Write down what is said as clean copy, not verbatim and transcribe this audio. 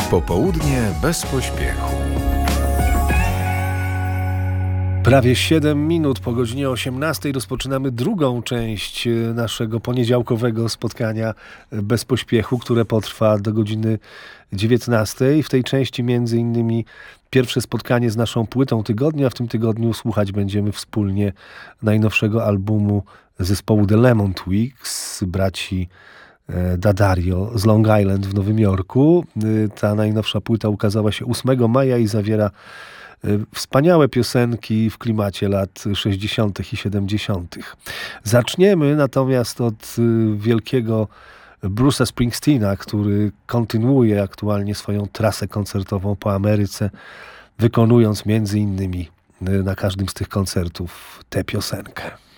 Popołudnie bez pośpiechu. Prawie 7 minut po godzinie 18 rozpoczynamy drugą część naszego poniedziałkowego spotkania bez pośpiechu, które potrwa do godziny 19. W tej części między innymi pierwsze spotkanie z naszą płytą tygodnia. W tym tygodniu słuchać będziemy wspólnie najnowszego albumu zespołu The Lemon Twigs, braci D'Addario z Long Island w Nowym Jorku. Ta najnowsza płyta ukazała się 8 maja i zawiera wspaniałe piosenki w klimacie lat 60. i 70. Zaczniemy natomiast od wielkiego Bruce'a Springsteena, który kontynuuje aktualnie swoją trasę koncertową po Ameryce, wykonując między innymi na każdym z tych koncertów tę piosenkę.